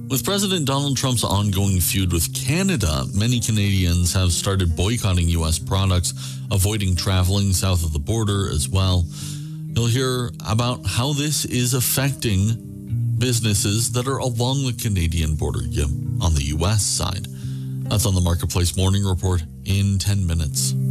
With President Donald Trump's ongoing feud with Canada, many Canadians have started boycotting U.S. products, avoiding traveling south of the border as well. You'll hear about how this is affecting businesses that are along the Canadian border on the U.S. side. That's on the Marketplace Morning Report in 10 minutes.